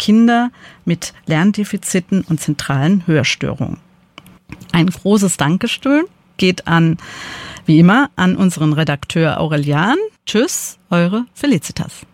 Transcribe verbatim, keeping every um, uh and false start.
Kinder mit Lerndefiziten und zentralen Hörstörungen. Ein großes Dankeschön geht an, wie immer, an unseren Redakteur Aurelian. Tschüss, eure Felicitas.